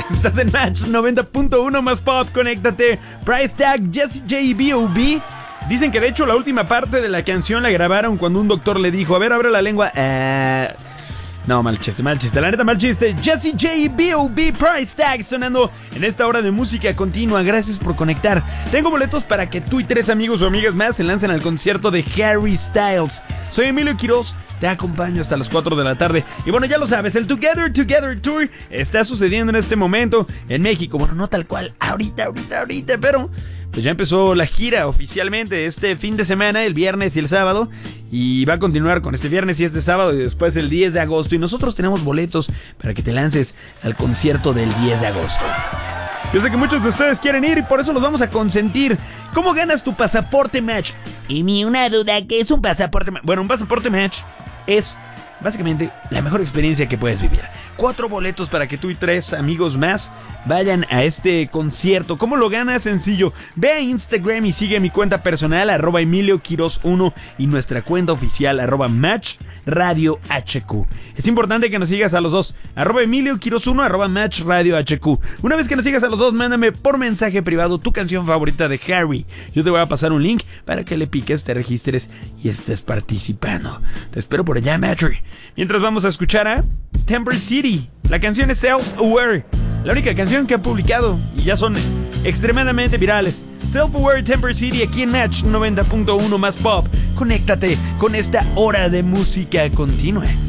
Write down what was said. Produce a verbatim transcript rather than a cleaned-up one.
Estás en Match noventa punto uno más pop, conéctate. Price Tag, Jessie J y B O B. Dicen que de hecho la última parte de la canción la grabaron cuando un doctor le dijo, a ver, abre la lengua. Eh... No, mal chiste, mal chiste, la neta mal chiste. Jessie J y B O B, Price Tag sonando en esta hora de música continua. Gracias por conectar. Tengo boletos para que tú y tres amigos o amigas más se lancen al concierto de Harry Styles. Soy Emilio Quiroz, te acompaño hasta las cuatro de la tarde. Y bueno, ya lo sabes, el Together Together Tour está sucediendo en este momento en México. Bueno, no tal cual, ahorita, ahorita, ahorita, pero pues ya empezó la gira oficialmente este fin de semana, el viernes y el sábado. Y va a continuar con este viernes y este sábado y después el diez de agosto. Y nosotros tenemos boletos para que te lances al concierto del diez de agosto. Yo sé que muchos de ustedes quieren ir y por eso los vamos a consentir. ¿Cómo ganas tu pasaporte Match? Y mi una duda, ¿qué es un pasaporte Match? Bueno, un pasaporte Match es básicamente la mejor experiencia que puedes vivir. Cuatro boletos para que tú y tres amigos más vayan a este concierto. ¿Cómo lo ganas? Sencillo. Ve a Instagram y sigue mi cuenta personal, arroba Emilio Quiroz uno, y nuestra cuenta oficial, arroba Match Radio H Q. Es importante que nos sigas a los dos, arroba Emilio Quiroz uno, arroba Match Radio H Q. Una vez que nos sigas a los dos, mándame por mensaje privado tu canción favorita de Harry. Yo te voy a pasar un link para que le piques, te registres y estés participando. Te espero por allá, Matry. Mientras vamos a escuchar a Temper City. La canción es Self-Aware, la única canción que ha publicado y ya son extremadamente virales. Self-Aware, Temper City, aquí en Match noventa punto uno más pop. Conéctate con esta hora de música continua.